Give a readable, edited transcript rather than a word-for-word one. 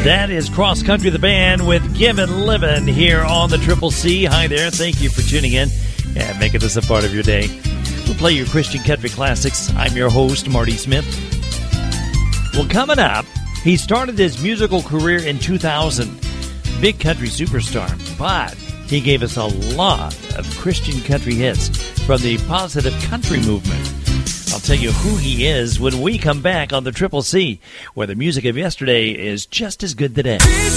That is Cross Country the Band with Given Livin' here on the Triple C. Hi there. Thank you for tuning in and making this a part of your day. We'll play your Christian country classics. I'm your host, Marty Smith. Well, coming up, he started his musical career in 2000. Big country superstar, but he gave us a lot of Christian country hits from the positive country movement. I'll tell you who he is when we come back on the Triple C, where the music of yesterday is just as good today.